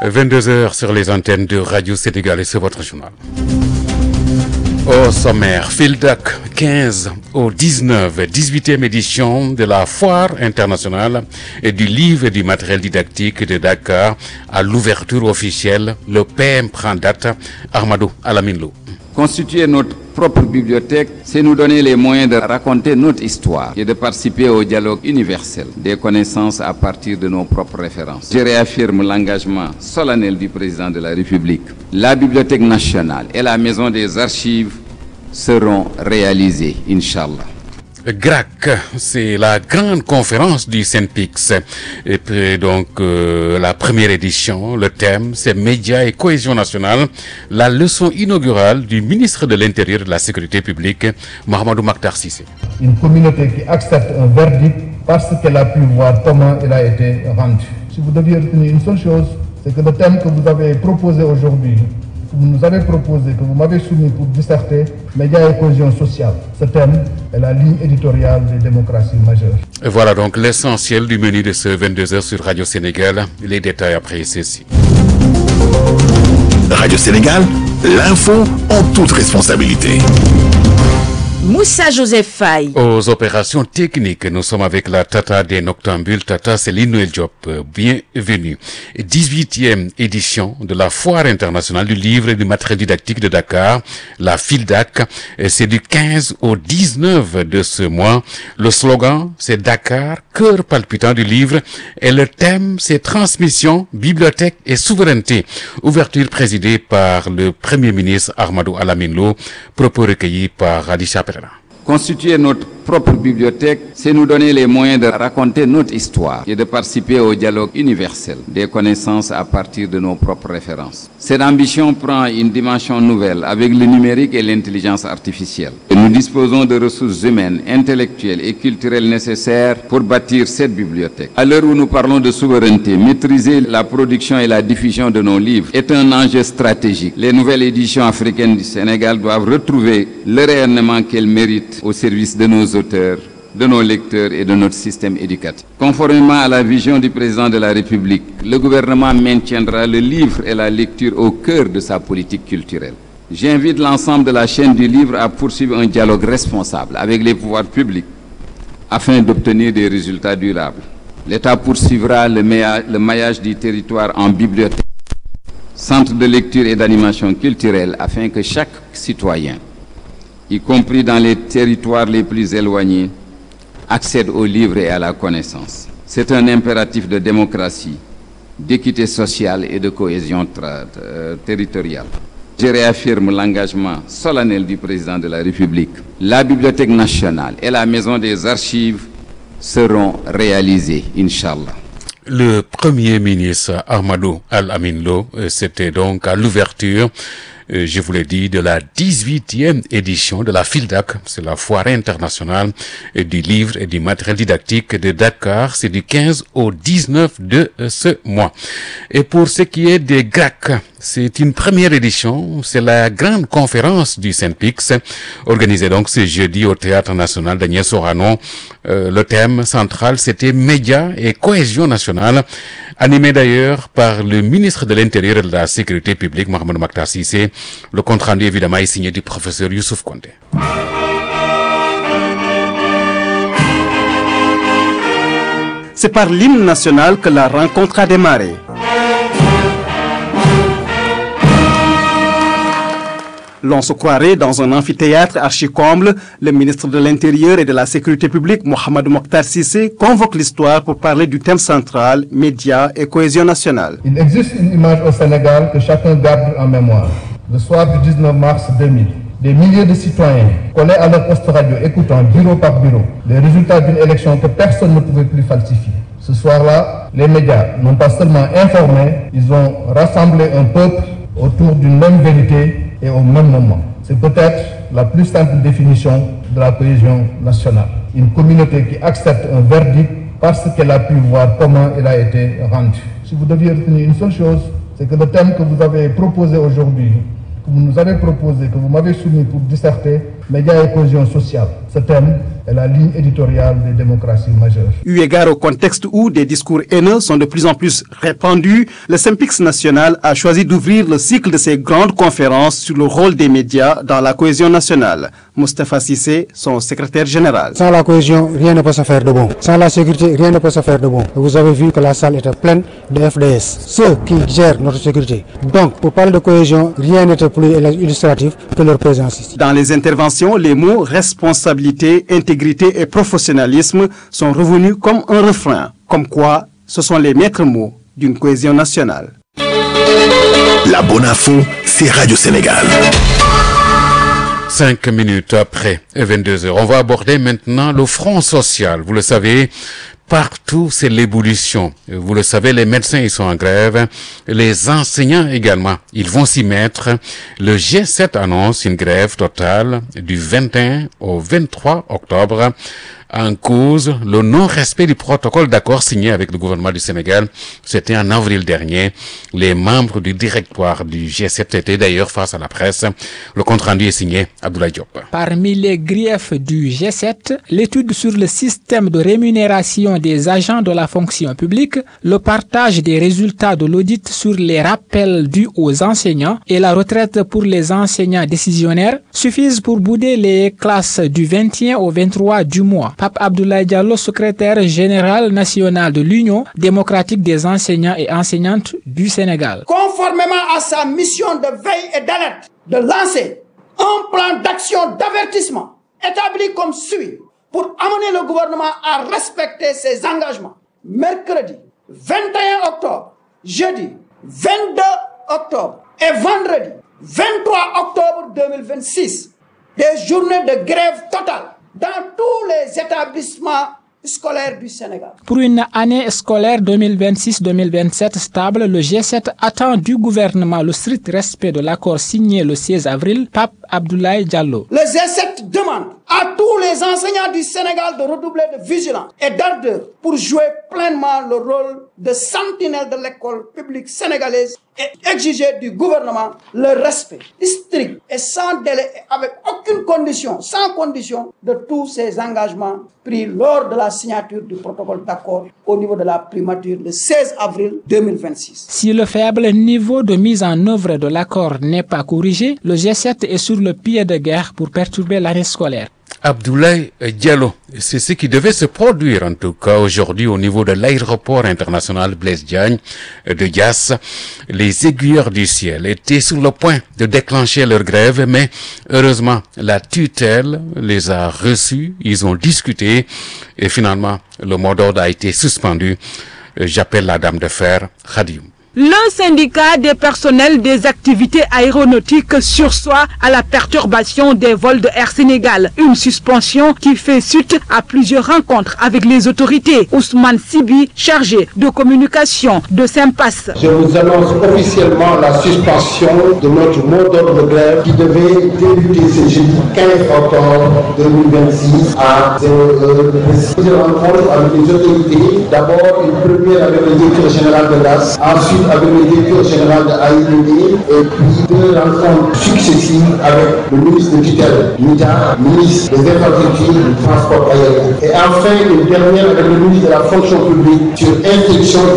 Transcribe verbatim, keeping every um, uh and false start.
vingt-deux heures sur les antennes de Radio Sénégal et c'est votre journal. Au sommaire, FILDAK quinze au dix-neuf, dix-huitième édition de la Foire internationale et du livre et du matériel didactique de Dakar à l'ouverture officielle. Le P M prend date. Ahmadou Alamine Lo. Constituer notre propre bibliothèque, c'est nous donner les moyens de raconter notre histoire et de participer au dialogue universel des connaissances à partir de nos propres références. Je réaffirme l'engagement solennel du président de la République. La Bibliothèque nationale et la Maison des archives seront réalisées, Inch'Allah. G R A C, c'est la grande conférence du SYNPICS. Et puis donc euh, la première édition, le thème, c'est médias et cohésion nationale. La leçon inaugurale du ministre de l'Intérieur et de la Sécurité publique, Mohamedou Makhtar Cissé. Une communauté qui accepte un verdict parce qu'elle a pu voir comment il a été rendu. Si vous deviez retenir une seule chose, c'est que le thème que vous avez proposé aujourd'hui, que vous nous avez proposé, que vous m'avez soumis pour disserter, médias et cohésion sociale. Ce thème est la ligne éditoriale des démocraties majeures. Et voilà donc l'essentiel du menu de ce vingt-deux heures sur Radio Sénégal. Les détails après ceci. Radio Sénégal, l'info en toute responsabilité. Moussa Joseph Faye. Aux opérations techniques, nous sommes avec la Tata des Noctambules. Tata, c'est Noël Diop. Bienvenue. dix-huitième édition de la Foire internationale du livre et du matériel didactique de Dakar, la FILDAK. C'est du quinze au dix-neuf de ce mois. Le slogan, c'est Dakar, cœur palpitant du livre. Et le thème, c'est transmission, bibliothèque et souveraineté. Ouverture présidée par le Premier ministre Ahmadou Alamine Lo. Propos recueillis par Adisha Perera. Constituer notre propre bibliothèque, c'est nous donner les moyens de raconter notre histoire et de participer au dialogue universel des connaissances à partir de nos propres références. Cette ambition prend une dimension nouvelle avec le numérique et l'intelligence artificielle. Et nous disposons de ressources humaines, intellectuelles et culturelles nécessaires pour bâtir cette bibliothèque. À l'heure où nous parlons de souveraineté, maîtriser la production et la diffusion de nos livres est un enjeu stratégique. Les nouvelles éditions africaines du Sénégal doivent retrouver le rayonnement qu'elles méritent au service de nos auteurs, de nos lecteurs et de notre système éducatif. Conformément à la vision du président de la République, le gouvernement maintiendra le livre et la lecture au cœur de sa politique culturelle. J'invite l'ensemble de la chaîne du livre à poursuivre un dialogue responsable avec les pouvoirs publics afin d'obtenir des résultats durables. L'État poursuivra le maillage, le maillage du territoire en bibliothèque, centre de lecture et d'animation culturelle afin que chaque citoyen, y compris dans les territoires les plus éloignés, accède aux livres et à la connaissance. C'est un impératif de démocratie, d'équité sociale et de cohésion euh, territoriale. Je réaffirme l'engagement solennel du président de la République. La Bibliothèque nationale et la Maison des archives seront réalisées, Inch'Allah. Le Premier ministre Ahmadou Al-Amin Lo, c'était donc à l'ouverture, je vous l'ai dit, de la dix-huitième édition de la FILDAK, c'est la Foire internationale du livre et du matériel didactique de Dakar, c'est du quinze au dix-neuf de ce mois. Et pour ce qui est des G R A C, c'est une première édition, c'est la grande conférence du SYNPICS, organisée donc ce jeudi au Théâtre national d'Agnès Sorano. Euh, le thème central, c'était médias et cohésion nationale, animé d'ailleurs par le ministre de l'Intérieur et de la Sécurité publique, Mohamedou Makhtar Cissé. Le compte rendu évidemment est signé du professeur Youssouf Konté. C'est par l'hymne national que la rencontre a démarré. L'on se croirait dans un amphithéâtre archi-comble. Le ministre de l'Intérieur et de la Sécurité publique, Mohamedou Makhtar Cissé, convoque l'histoire pour parler du thème central, médias et cohésion nationale. Il existe une image au Sénégal que chacun garde en mémoire. Le soir du dix-neuf mars deux mille, des milliers de citoyens collés à leur poste radio écoutant bureau par bureau les résultats d'une élection que personne ne pouvait plus falsifier. Ce soir-là, les médias n'ont pas seulement informé, ils ont rassemblé un peuple autour d'une même vérité et au même moment. C'est peut-être la plus simple définition de la cohésion nationale. Une communauté qui accepte un verdict parce qu'elle a pu voir comment il a été rendu. Si vous deviez retenir une seule chose, c'est que le thème que vous avez proposé aujourd'hui, que vous nous avez proposé, que vous m'avez soumis pour disserter, médias et cohésion sociale. Ce thème est la ligne éditoriale des démocraties majeures. Eu égard au contexte où des discours haineux sont de plus en plus répandus, le SYNPICS national a choisi d'ouvrir le cycle de ses grandes conférences sur le rôle des médias dans la cohésion nationale. Moustapha Cissé, son secrétaire général. Sans la cohésion, rien ne peut se faire de bon. Sans la sécurité, rien ne peut se faire de bon. Vous avez vu que la salle était pleine de F D S, ceux qui gèrent notre sécurité. Donc, pour parler de cohésion, rien n'était plus illustratif que leur présence ici. Dans les interventions, les mots responsabilité, intégrité et professionnalisme sont revenus comme un refrain. Comme quoi, ce sont les maîtres mots d'une cohésion nationale. La bonne info, c'est Radio Sénégal. Cinq minutes après vingt-deux heures, on va aborder maintenant le front social. Vous le savez, partout c'est l'ébullition. Vous le savez, les médecins ils sont en grève, les enseignants également, ils vont s'y mettre. Le G sept annonce une grève totale du vingt et un au vingt-trois octobre. En cause, le non-respect du protocole d'accord signé avec le gouvernement du Sénégal. C'était en avril dernier. Les membres du directoire du G sept étaient d'ailleurs face à la presse. Le compte-rendu est signé Abdoulaye Diop. Parmi les griefs du G sept, l'étude sur le système de rémunération des agents de la fonction publique, le partage des résultats de l'audit sur les rappels dus aux enseignants et la retraite pour les enseignants décisionnaires suffisent pour bouder les classes du vingt et un au vingt-trois du mois. Pape Abdoulaye Diallo, secrétaire général national de l'Union démocratique des enseignants et enseignantes du Sénégal. Conformément à sa mission de veille et d'alerte, de lancer un plan d'action d'avertissement établi comme suit pour amener le gouvernement à respecter ses engagements. Mercredi vingt et un octobre, jeudi vingt-deux octobre et vendredi vingt-trois octobre deux mille vingt-six, des journées de grève totale dans tous les établissements scolaires du Sénégal. Pour une année scolaire deux mille vingt-six deux mille vingt-sept stable, le G sept attend du gouvernement le strict respect de l'accord signé le seize avril, Pape Abdoulaye Diallo. Le G sept demande à tous les enseignants du Sénégal de redoubler de vigilance et d'ardeur pour jouer pleinement le rôle de sentinelle de l'école publique sénégalaise et exiger du gouvernement le respect strict et sans délai et avec aucune condition, sans condition, de tous ces engagements pris lors de la signature du protocole d'accord au niveau de la primature le seize avril deux mille vingt-six. Si le faible niveau de mise en œuvre de l'accord n'est pas corrigé, le G sept est sur le pied de guerre pour perturber l'année scolaire. Abdoulaye Diallo, c'est ce qui devait se produire en tout cas aujourd'hui au niveau de l'aéroport international Blaise Diagne de Diass. Les aiguilleurs du ciel étaient sur le point de déclencher leur grève, mais heureusement la tutelle les a reçus, ils ont discuté et finalement le mot d'ordre a été suspendu. J'appelle la dame de fer Khadioum. Le syndicat des personnels des activités aéronautiques sursoit à la perturbation des vols de Air Sénégal. Une suspension qui fait suite à plusieurs rencontres avec les autorités. Ousmane Sibi, chargé de communication de SYNPAS. Je vous annonce officiellement la suspension de notre mot d'ordre de grève qui devait débuter ce jeudi quinze octobre deux mille vingt-six à zéro heure précise. Plusieurs rencontres avec les autorités. D'abord une première avec le directeur général de l'A S, ensuite avec le directeur général de A I D D et puis deux rencontres successives avec le ministre de tutelle, l'État, ministre des infrastructures et du transport aérien. Et enfin une dernière avec le ministre de la fonction publique sur instruction